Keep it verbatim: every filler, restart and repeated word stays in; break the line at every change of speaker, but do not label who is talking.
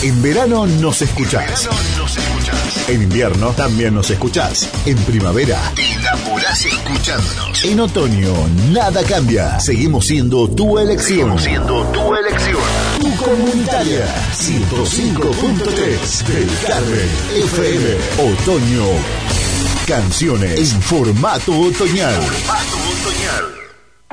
En verano nos escuchás. En invierno también nos escuchás. En primavera te enamorás escuchándonos. En otoño nada cambia. Seguimos siendo tu elección. Seguimos siendo tu elección. Tu comunitaria. ciento cinco punto tres del Carmen F M. Otoño. Canciones en formato otoñal. Formato otoñal.